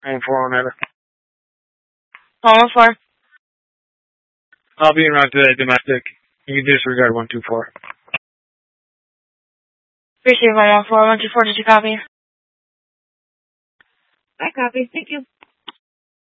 114 on Ever. 114. I'll be en route to the domestic. You can disregard 124. Receive 114. 124, did you copy? I copy. Thank you.